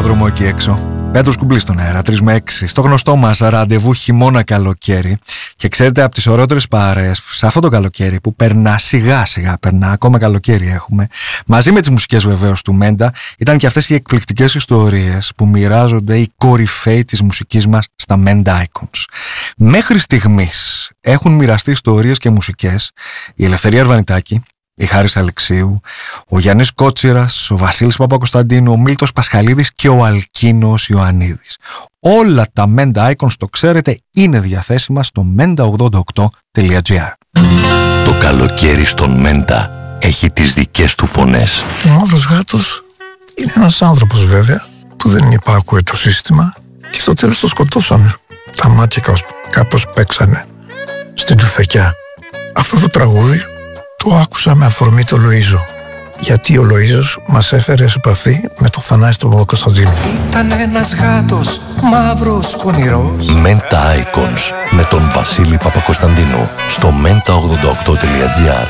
δρόμο εκεί έξω. Πέτρος Κουμπλής στον αέρα, 3 με 6, στο γνωστό μας ραντεβού χειμώνα καλοκαίρι. Και ξέρετε, από τις ωραιότερες παρέες σε αυτό το καλοκαίρι που περνά σιγά σιγά, ακόμα καλοκαίρι έχουμε, μαζί με τις μουσικές βεβαίως του Μέντα, ήταν και αυτές οι εκπληκτικές ιστορίες που μοιράζονται οι κορυφαίοι της μουσικής μας στα Μέντα Icons. Μέχρι στιγμής έχουν μοιραστεί ιστορίες και μουσικές η Ελευθερία Αρβανιτάκη, η Χάρης Αλεξίου, ο Γιάννης Κότσιρας, ο Βασίλης Παπακοσταντίνου, ο Μίλτος Πασχαλίδης και ο Αλκίνος Ιωαννίδης. Όλα τα Μέντα Icons, το ξέρετε, είναι διαθέσιμα στο menta88.gr. Το καλοκαίρι στον Μέντα έχει τις δικές του φωνές. Ο Μαύρος Γάτος είναι ένας άνθρωπος βέβαια που δεν υπάκουε το σύστημα και στο τέλος το σκοτώσανε. Τα μάτια κάπως παίξανε στην τουφεκιά. Αυτό το τραγούδι το άκουσα με αφορμή το Λοΐζο, γιατί ο Λοΐζος μας έφερε σε επαφή με το Θανάση τον Παπακοσταντίνο. Ήταν ένας γάτος μαύρος πονηρός. Μέντα Icons με τον Βασίλη Παπακοσταντίνου στο menta88.gr.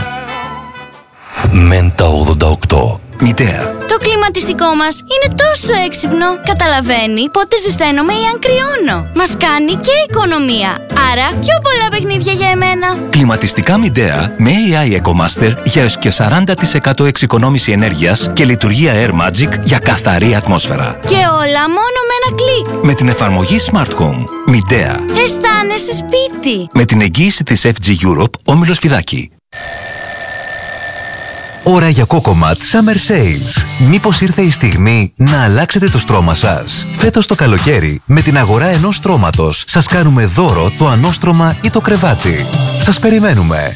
Μέντα 88. Μητέα. Το κλιματιστικό μας είναι τόσο έξυπνο. Καταλαβαίνει πότε ζεσταίνομαι ή αν κρυώνω. Μας κάνει και οικονομία. Άρα πιο πολλά παιχνίδια για εμένα. Κλιματιστικά Midea με AI EcoMaster για έως και 40% εξοικονόμηση ενέργειας και λειτουργία Air Magic για καθαρή ατμόσφαιρα. Και όλα μόνο με ένα κλικ. Με την εφαρμογή Smart Home. Midea. Αισθάνεσαι σπίτι. Με την εγγύηση της FG Europe, Όμιλος Φιδάκη. Ώρα για Cocomat Summer Sales. Μήπως ήρθε η στιγμή να αλλάξετε το στρώμα σας? Φέτος το καλοκαίρι, με την αγορά ενός στρώματος, σας κάνουμε δώρο το ανώστρωμα ή το κρεβάτι. Σας περιμένουμε.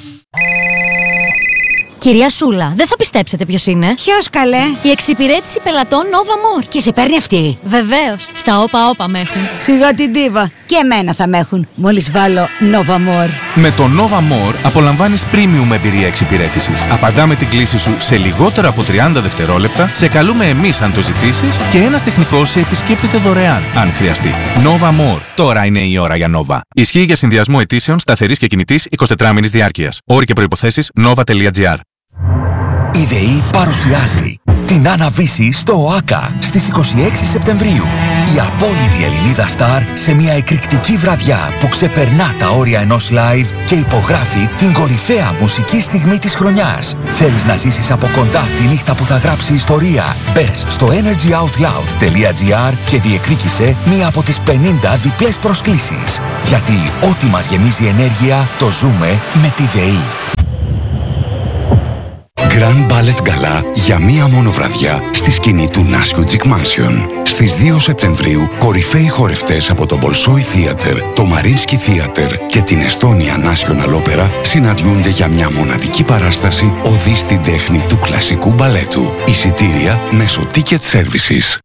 Κυρία Σούλα, δεν θα πιστέψετε ποιος είναι. Ποιος καλέ? Η εξυπηρέτηση πελατών Nova More. Και σε παίρνει αυτή? Βεβαίως, στα όπα με έχουν. Σιγά την ντίβα. Και εμένα θα με έχουν, μόλις βάλω Nova More. Με το Nova More απολαμβάνεις premium εμπειρία εξυπηρέτησης. Απαντάμε την κλήση σου σε λιγότερο από 30 δευτερόλεπτα, σε καλούμε εμείς αν το ζητήσεις και ένας τεχνικός σε επισκέπτεται δωρεάν, αν χρειαστεί. Nova More. Τώρα είναι η ώρα για Nova. Ισχύει για συνδυασμό αιτήσεων σταθερής και κινητής 24 μήνης διάρκειας. Όροι και προϋποθέσεις nova.gr. Η ΔΕΗ παρουσιάζει την Αναβίση στο ΟΑΚΑ στις 26 Σεπτεμβρίου. Η απόλυτη Ελληνίδα Σταρ σε μια εκρηκτική βραδιά που ξεπερνά τα όρια ενός live και υπογράφει την κορυφαία μουσική στιγμή της χρονιάς. Θέλεις να ζήσεις από κοντά τη νύχτα που θα γράψει ιστορία? Μπες στο energyoutloud.gr και διεκδίκησε μία από τις 50 διπλές προσκλήσεις. Γιατί ό,τι μας γεμίζει ενέργεια το ζούμε με τη ΔΕΗ. Grand Ballet Gala για μία μόνο βραδιά στη σκηνή του Nasiotchik Mansion. Στις 2 Σεπτεμβρίου, κορυφαίοι χορευτές από το Bolshoi Theater, το Mariinsky Theater και την Estonia National Opera συναντιούνται για μια μοναδική παράσταση οδή στην τέχνη του κλασικού μπαλέτου. Εισιτήρια μέσω Ticket Services.